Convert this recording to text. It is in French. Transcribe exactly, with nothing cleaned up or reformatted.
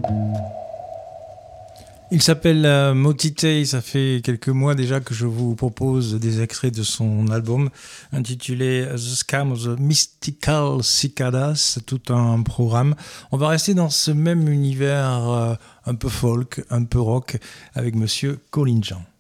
Il s'appelle euh, Motite, ça fait quelques mois déjà que je vous propose des extraits de son album intitulé The Scam of the Mystical Cicadas, tout un programme. On va rester dans ce même univers euh, un peu folk, un peu rock avec monsieur Colin Jean.